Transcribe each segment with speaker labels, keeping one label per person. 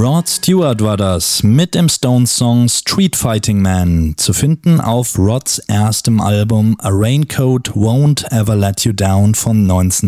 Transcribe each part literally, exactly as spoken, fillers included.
Speaker 1: Rod Stewart war das mit dem Stones-Song Street Fighting Man, zu finden auf Rods erstem Album A Raincoat Won't Ever Let You Down von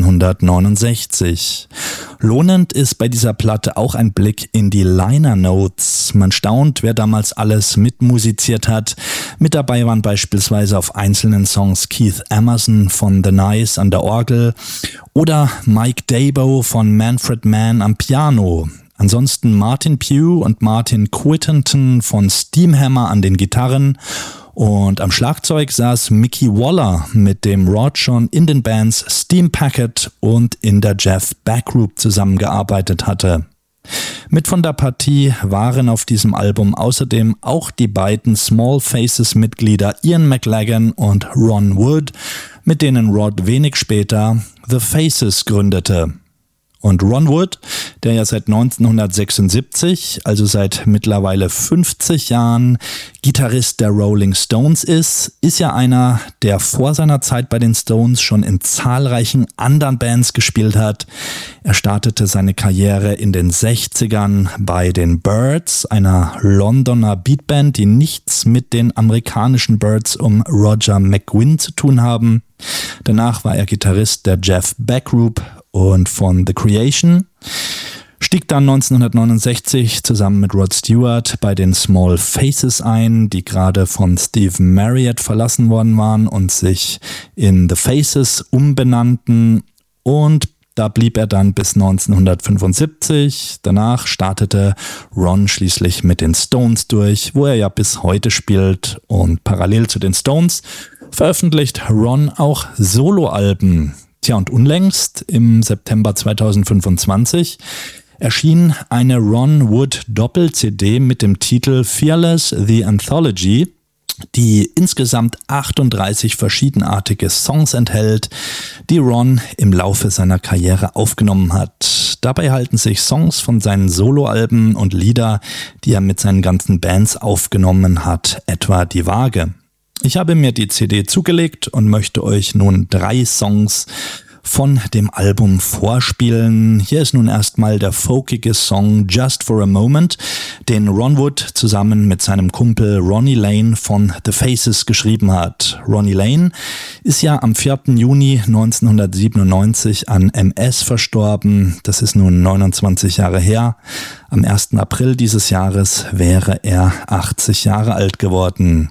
Speaker 1: neunzehnhundertneunundsechzig. Lohnend ist bei dieser Platte auch ein Blick in die Liner Notes. Man staunt, wer damals alles mitmusiziert hat. Mit dabei waren beispielsweise auf einzelnen Songs Keith Emerson von The Nice an der Orgel oder Mike Dabo von Manfred Mann am Piano. Ansonsten Martin Pugh und Martin Quittenton von Steamhammer an den Gitarren und am Schlagzeug saß Mickey Waller, mit dem Rod schon in den Bands Steam Packet und in der Jeff Beck Group zusammengearbeitet hatte. Mit von der Partie waren auf diesem Album außerdem auch die beiden Small Faces Mitglieder Ian McLagan und Ron Wood, mit denen Rod wenig später The Faces gründete. Und Ron Wood, der ja seit neunzehnhundertsechsundsiebzig, also seit mittlerweile fünfzig Jahren, Gitarrist der Rolling Stones ist, ist ja einer, der vor seiner Zeit bei den Stones schon in zahlreichen anderen Bands gespielt hat. Er startete seine Karriere in den sechzigern bei den Byrds, einer Londoner Beatband, die nichts mit den amerikanischen Byrds um Roger McGuinn zu tun haben. Danach war er Gitarrist der Jeff Beck Group und von The Creation, stieg dann neunzehnhundertneunundsechzig zusammen mit Rod Stewart bei den Small Faces ein, die gerade von Steve Marriott verlassen worden waren und sich in The Faces umbenannten, und da blieb er dann bis neunzehnhundertfünfundsiebzig. Danach startete Ron schließlich mit den Stones durch, wo er ja bis heute spielt, und parallel zu den Stones veröffentlicht Ron auch Soloalben. Tja, und unlängst, im September zweitausendfünfundzwanzig, erschien eine Ron Wood Doppel-C D mit dem Titel Fearless The Anthology, die insgesamt achtunddreißig verschiedenartige Songs enthält, die Ron im Laufe seiner Karriere aufgenommen hat. Dabei halten sich Songs von seinen Soloalben und Lieder, die er mit seinen ganzen Bands aufgenommen hat, etwa die Waage. Ich habe mir die C D zugelegt und möchte euch nun drei Songs von dem Album vorspielen. Hier ist nun erstmal der folkige Song Just for a Moment, den Ron Wood zusammen mit seinem Kumpel Ronnie Lane von The Faces geschrieben hat. Ronnie Lane ist ja am vierten Juni neunzehnhundertsiebenundneunzig an M S verstorben. Das ist nun neunundzwanzig Jahre her. Am ersten April dieses Jahres wäre er achtzig Jahre alt geworden.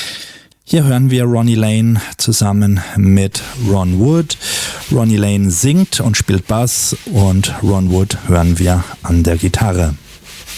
Speaker 1: Hier hören wir Ronnie Lane zusammen mit Ron Wood. Ronnie Lane singt und spielt Bass und Ron Wood hören wir an der Gitarre.